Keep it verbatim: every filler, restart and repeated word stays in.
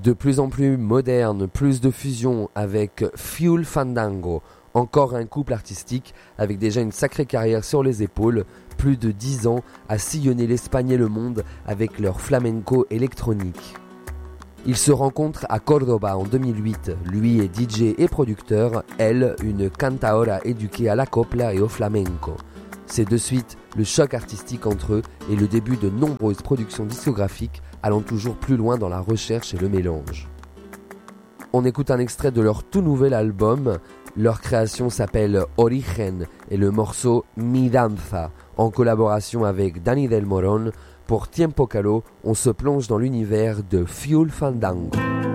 De plus en plus moderne, plus de fusion avec Fuel Fandango, encore un couple artistique avec déjà une sacrée carrière sur les épaules, plus de dix ans à sillonner l'Espagne et le monde avec leur flamenco électronique. Ils se rencontrent à Cordoba en deux mille huit, lui est D J et producteur, elle une cantaora éduquée à la copla et au flamenco. C'est de suite le choc artistique entre eux et le début de nombreuses productions discographiques allant toujours plus loin dans la recherche et le mélange. On écoute un extrait de leur tout nouvel album, leur création s'appelle Origen et le morceau Mi Danza, en collaboration avec Dani Del Moron. Pour Tiempo Caló, on se plonge dans l'univers de Fuel Fandango.